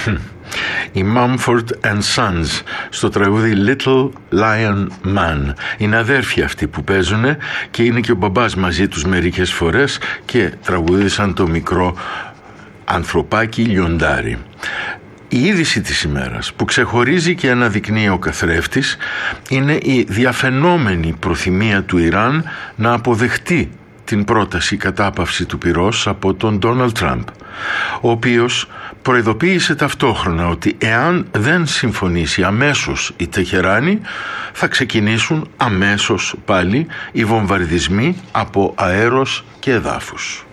Οι Mumford and Sons στο τραγούδι Little Lion Man. Είναι αδέρφια αυτοί που παίζουν και είναι και ο μπαμπάς μαζί τους μερικές φορές και τραγούδισαν το μικρό ανθρωπάκι λιοντάρι. Η είδηση της ημέρας που ξεχωρίζει και αναδεικνύει ο καθρέφτης είναι η διαφαινόμενη προθυμία του Ιράν να αποδεχτεί την πρόταση κατάπαυση του πυρός από τον Ντόναλντ Τραμπ, ο οποίος προειδοποίησε ταυτόχρονα ότι εάν δεν συμφωνήσει αμέσως η Τεχεράνη θα ξεκινήσουν αμέσως πάλι οι βομβαρδισμοί από αέρος και εδάφους.